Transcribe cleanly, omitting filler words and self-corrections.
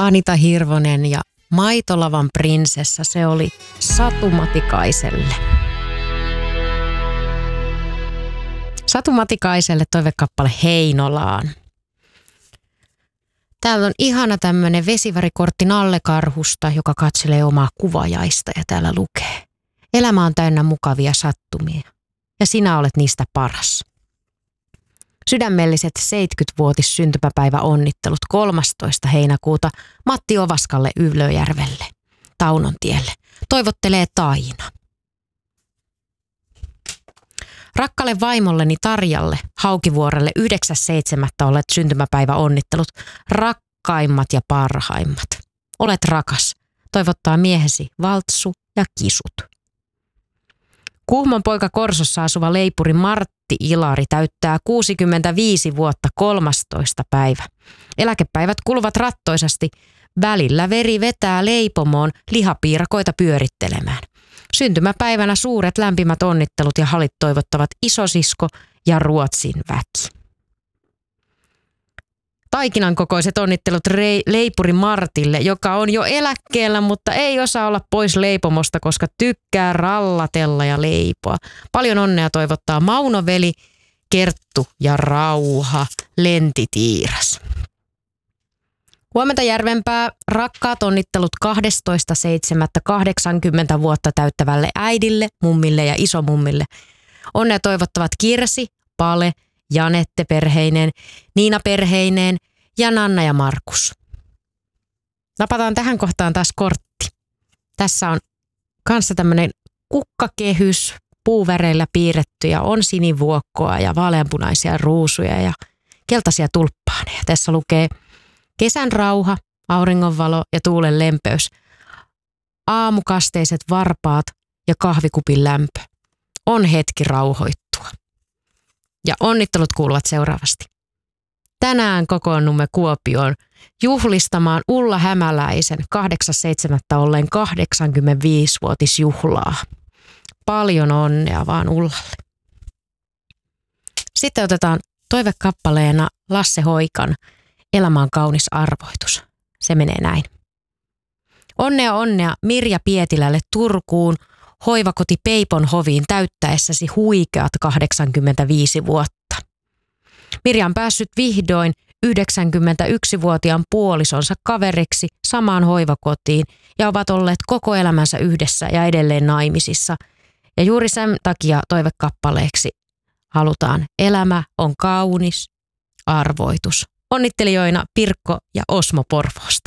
Anita Hirvonen ja Maitolavan prinsessa, se oli Satu Matikaiselle. Satu Matikaiselle toivekappale Heinolaan. Täällä on ihana tämmönen vesivärikortti Nallekarhusta, joka katselee omaa kuvajaista ja täällä lukee: elämä on täynnä mukavia sattumia ja sinä olet niistä paras. Sydämelliset 70-vuotis syntymäpäivä onnittelut 13. heinäkuuta Matti Ovaskalle Ylöjärvelle, Taunontielle. Toivottelee Taina. Rakkalle vaimolleni Tarjalle Haukivuorelle 9.7. olet syntymäpäivä onnittelut. Rakkaimmat ja parhaimmat. Olet rakas. Toivottaa miehesi Valtsu ja Kisut. Kuhmon poika Korsossa asuva leipuri Martti Ilari täyttää 65 vuotta 13. päivä. Eläkepäivät kuluvat rattoisasti. Välillä veri vetää leipomoon lihapiirakoita pyörittelemään. Syntymäpäivänä suuret lämpimät onnittelut ja halit toivottavat isosisko ja Ruotsin väki. Taikinan kokoiset onnittelut leipuri Martille, joka on jo eläkkeellä, mutta ei osaa olla pois leipomosta, koska tykkää rallatella ja leipoa. Paljon onnea toivottaa Mauno-veli, Kerttu ja Rauha, Lentitiiras. Huomenta Järvenpää, rakkaat onnittelut 12.7.80 vuotta täyttävälle äidille, mummille ja isomummille. Onnea toivottavat Kirsi, Pale, Janette perheineen, Niina perheineen ja Nanna ja Markus. Napataan tähän kohtaan taas kortti. Tässä on kanssa tämmöinen kukkakehys, puuväreillä piirretty ja on sinivuokkoa ja vaaleanpunaisia ruusuja ja keltaisia tulppaaneja. Tässä lukee kesän rauha, auringonvalo ja tuulen lempeys, aamukasteiset varpaat ja kahvikupin lämpö. On hetki rauhoittua. Ja onnittelut kuuluvat seuraavasti. Tänään kokoonnumme Kuopioon juhlistamaan Ulla Hämäläisen 8.7. olleen 85-vuotisjuhlaa. Paljon onnea vaan Ullalle. Sitten otetaan toivekappaleena Lasse Hoikan Elämä on kaunis arvoitus. Se menee näin. Onnea onnea Mirja Pietilälle Turkuun hoivakoti Peipon hoviin täyttäessäsi huikeat 85 vuotta. Mirja on päässyt vihdoin 91-vuotiaan puolisonsa kaveriksi samaan hoivakotiin ja ovat olleet koko elämänsä yhdessä ja edelleen naimisissa. Ja juuri sen takia toivekappaleeksi halutaan Elämä on kaunis arvoitus. Onnittelijoina Pirkko ja Osmo Porvoosta.